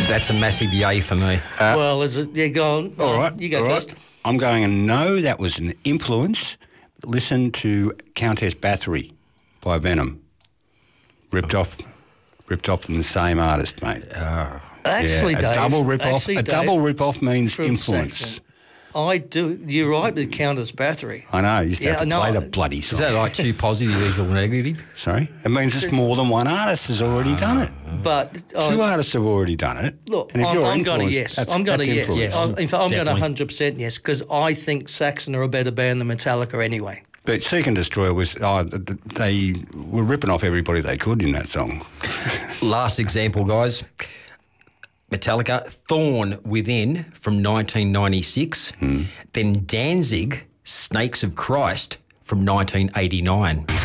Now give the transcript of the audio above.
That's a massive yay for me. Well, is it? Yeah, go on. All right. You go all first. right. I'm going, and no, that was an influence. Listen to Countess Bathory by Venom. Ripped off from the same artist, mate. Actually, a Dave. double rip-off. Actually, A Dave, double rip-off means from influence. Saxon. I do. You're right with Countess Bathory. I know. You used to have to Yeah, play no, the bloody Is song. that like too positive equal negative? Sorry? It means it's more than one artist has already done it. But Two artists have already done it. look, and if you're I'm going to influenced, yes. that's- I'm going to that's yes. influence. Yes. In fact, I'm Definitely. going to 100% yes because I think Saxon are a better band than Metallica anyway. But Seek and Destroy was, they were ripping off everybody they could in that song. Last example, guys. Metallica, Thorn Within from 1996. Then Danzig, Snakes of Christ from 1989.